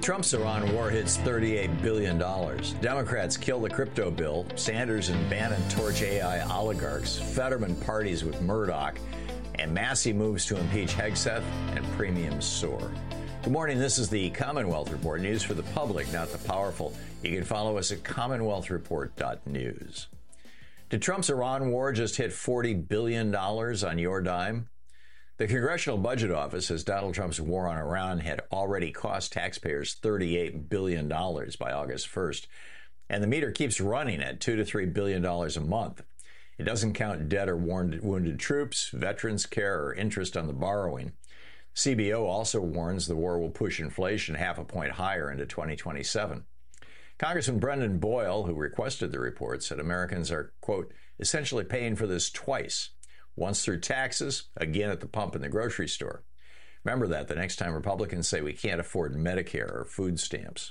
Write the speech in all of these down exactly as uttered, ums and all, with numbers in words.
Trump's Iran war hits thirty-eight billion dollars. Democrats kill the crypto bill. Sanders and Bannon torch A I oligarchs. Fetterman parties with Murdoch. And Massey moves to impeach Hegseth, and premiums soar. Good morning. This is the Commonwealth Report. News for the public, not the powerful. You can follow us at commonwealth report dot news. Did Trump's Iran war just hit forty billion dollars on your dime? The Congressional Budget Office says Donald Trump's war on Iran had already cost taxpayers thirty-eight billion dollars by August first, and the meter keeps running at two to three billion dollars a month. It doesn't count dead or wounded troops, veterans care, or interest on the borrowing. C B O also warns the war will push inflation half a point higher into twenty twenty-seven. Congressman Brendan Boyle, who requested the report, said Americans are, quote, essentially paying for this twice. Once through taxes, again at the pump in the grocery store. Remember that the next time Republicans say we can't afford Medicare or food stamps.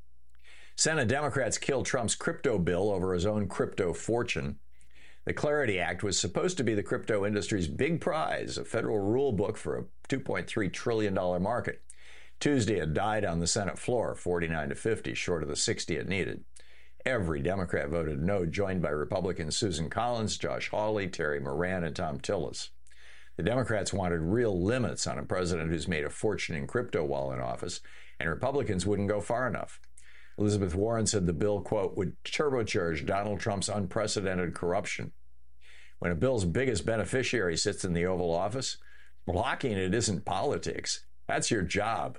Senate Democrats killed Trump's crypto bill over his own crypto fortune. The Clarity Act was supposed to be the crypto industry's big prize, a federal rule book for a two point three trillion dollars market. Tuesday, it died on the Senate floor, forty-nine to fifty, short of the sixty it needed. Every Democrat voted no, joined by Republicans Susan Collins, Josh Hawley, Terry Moran, and Tom Tillis. The Democrats wanted real limits on a president who's made a fortune in crypto while in office, and Republicans wouldn't go far enough. Elizabeth Warren said the bill, quote, would turbocharge Donald Trump's unprecedented corruption. When a bill's biggest beneficiary sits in the Oval Office, blocking it isn't politics. That's your job.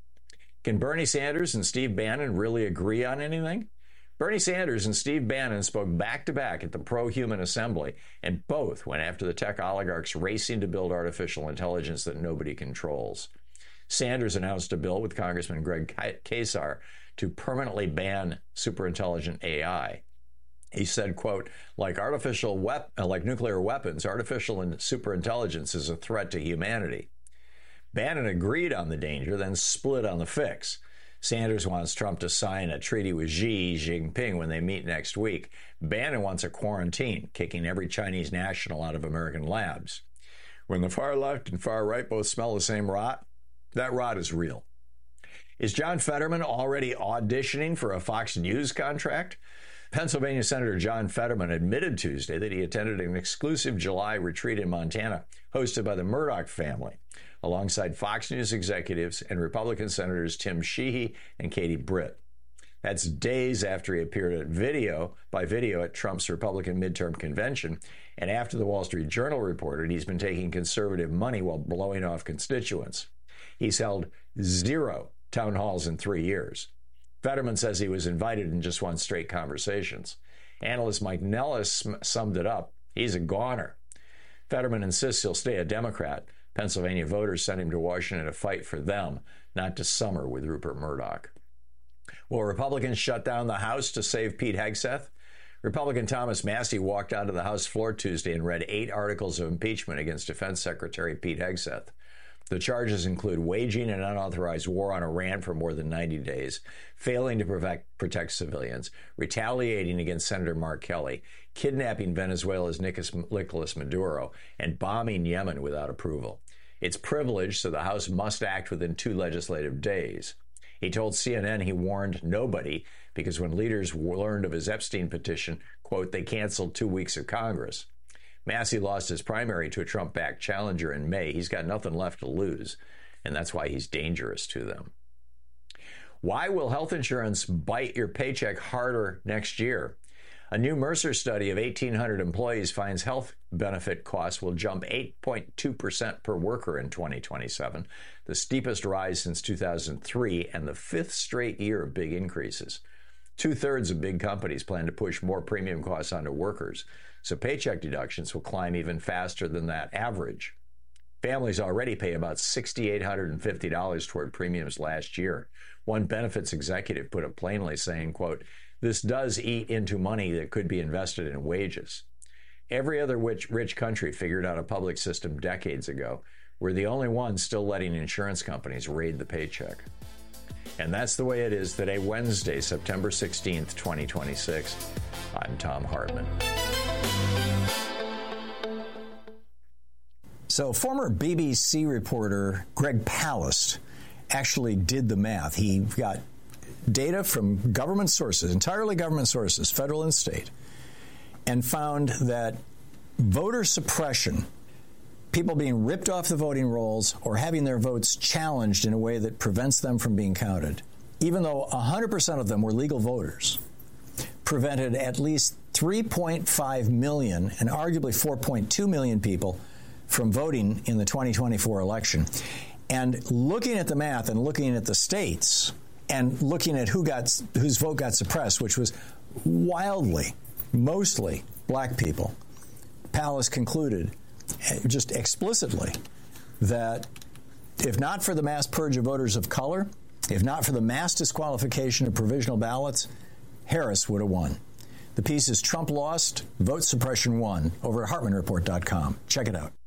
Can Bernie Sanders and Steve Bannon really agree on anything? Bernie Sanders and Steve Bannon spoke back-to-back at the Pro-Human Assembly, and both went after the tech oligarchs racing to build artificial intelligence that nobody controls. Sanders announced a bill with Congressman Greg Casar to permanently ban superintelligent A I. He said, quote, like artificial wep- like nuclear weapons, artificial and superintelligence is a threat to humanity. Bannon agreed on the danger, then split on the fix. Sanders wants Trump to sign a treaty with Xi Jinping when they meet next week. Bannon wants a quarantine, kicking every Chinese national out of American labs. When the far left and far right both smell the same rot, that rot is real. Is John Fetterman already auditioning for a Fox News contract? Pennsylvania Senator John Fetterman admitted Tuesday that he attended an exclusive July retreat in Montana hosted by the Murdoch family, alongside Fox News executives and Republican Senators Tim Sheehy and Katie Britt. That's days after he appeared at video by video at Trump's Republican midterm convention, and after the Wall Street Journal reported he's been taking conservative money while blowing off constituents. He's held zero town halls in three years. Fetterman says he was invited in just one straight conversations. Analyst Mike Nellis summed it up. He's a goner. Fetterman insists he'll stay a Democrat. Pennsylvania voters sent him to Washington to fight for them, not to summer with Rupert Murdoch. Will Republicans shut down the House to save Pete Hegseth? Republican Thomas Massey walked onto the House floor Tuesday and read eight articles of impeachment against Defense Secretary Pete Hegseth. The charges include waging an unauthorized war on Iran for more than ninety days, failing to protect, protect civilians, retaliating against Senator Mark Kelly, kidnapping Venezuela's Nicolas Maduro, and bombing Yemen without approval. It's privileged, so the House must act within two legislative days. He told C N N he warned nobody because when leaders learned of his Epstein petition, quote, they canceled two weeks of Congress. Massey lost his primary to a Trump-backed challenger in May. He's got nothing left to lose, and that's why he's dangerous to them. Why will health insurance bite your paycheck harder next year? A new Mercer study of eighteen hundred employees finds health benefit costs will jump eight point two percent per worker in twenty twenty-seven, the steepest rise since two thousand three and the fifth straight year of big increases. Two-thirds of big companies plan to push more premium costs onto workers, so paycheck deductions will climb even faster than that average. Families already pay about six thousand eight hundred fifty dollars toward premiums last year. One benefits executive put it plainly, saying, quote, this does eat into money that could be invested in wages. Every other rich, rich country figured out a public system decades ago. We're the only ones still letting insurance companies raid the paycheck. And that's the way it is today, Wednesday, September sixteenth, twenty twenty-six. I'm Thom Hartmann. So former B B C reporter Greg Palast actually did the math. He got data from government sources, entirely government sources, federal and state, and found that voter suppression, people being ripped off the voting rolls or having their votes challenged in a way that prevents them from being counted, even though one hundred percent of them were legal voters, prevented at least three point five million and arguably four point two million people from voting in the twenty twenty-four election. And looking at the math and looking at the states and looking at who got whose vote got suppressed, which was wildly, mostly black people, Pallas concluded just explicitly that if not for the mass purge of voters of color, if not for the mass disqualification of provisional ballots, Harris would have won. The piece is Trump Lost, Vote Suppression Won, over at Hartmann Report dot com. Check it out.